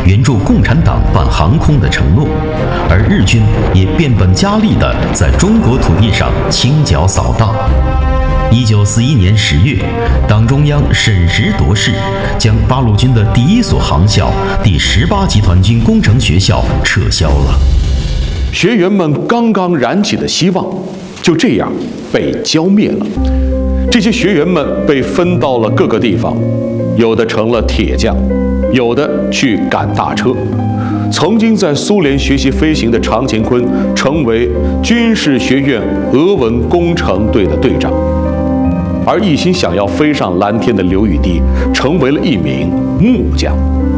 援助共产党办航空的承诺，而日军也变本加厉地在中国土地上清剿扫荡。1941年10月，党中央审时度势，将八路军的第一所航校第18集团军工程学校撤销了。 学员们刚刚燃起的希望，就这样被浇灭了。这些学员们被分到了各个地方，有的成了铁匠，有的去赶大车。曾经在苏联学习飞行的常乾坤，成为军事学院俄文工程队的队长。而一心想要飞上蓝天的刘禹锡，成为了一名木匠。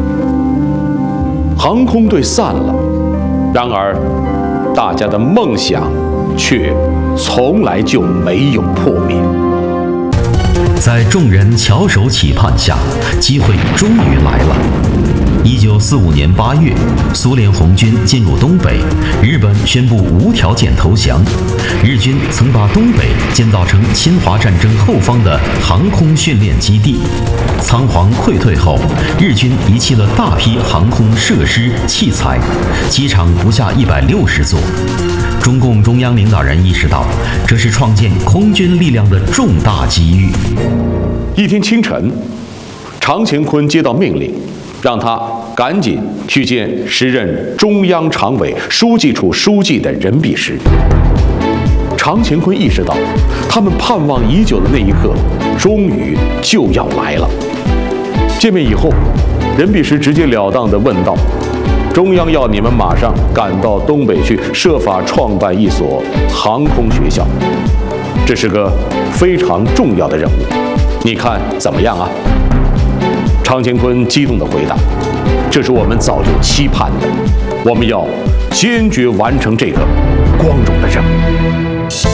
航空队散了，然而大家的梦想却从来就没有破灭。 在众人翘首企盼下，机会终于来了。1945年8月，苏联红军进入东北，日本宣布无条件投降。日军曾把东北建造成侵华战争后方的航空训练基地。仓皇溃退后，日军遗弃了大批航空设施器材，机场不下160座。中共中央领导人意识到，这是创建空军力量的重大机遇。 一天清晨，常乾坤接到命令，让他赶紧去见时任中央常委书记处书记的任弼时。常乾坤意识到，他们盼望已久的那一刻终于就要来了。见面以后，任弼时直截了当地问道：中央要你们马上赶到东北去，设法创办一所航空学校，这是个非常重要的任务，你看怎么样啊？常乾坤激动地回答：这是我们早就期盼的，我们要坚决完成这个光荣的任务。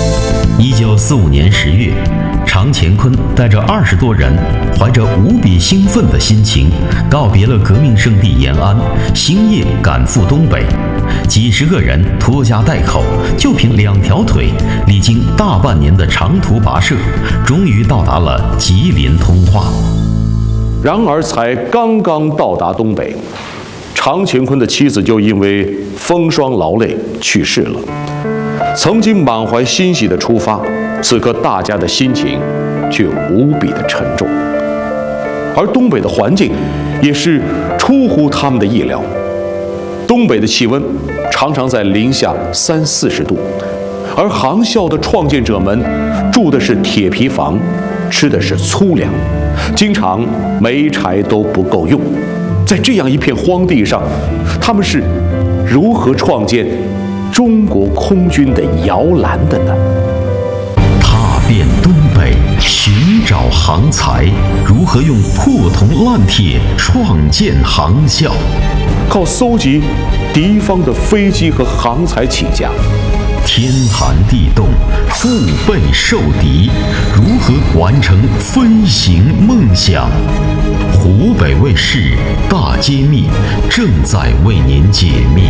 1945年10月，常乾坤带着20多人，怀着无比兴奋的心情，告别了革命圣地延安，星夜赶赴东北。几十个人拖家带口，就凭2条腿，历经大半年的长途跋涉，终于到达了吉林通化。 然而，才刚刚到达东北，常乾坤的妻子就因为风霜劳累去世了。曾经满怀欣喜的出发，此刻大家的心情却无比的沉重。而东北的环境也是出乎他们的意料，东北的气温常常在零下30-40度，而航校的创建者们住的是铁皮房，吃的是粗粮，经常煤柴都不够用。在这样一片荒地上，他们是如何创建中国空军的摇篮的呢？ 踏遍东北，寻找航材，如何用破铜烂铁创建航校？ 靠搜集敌方的飞机和航材起家。 天寒地冻，腹背受敌，如何完成飞行梦想？湖北卫视大揭秘正在为您解密。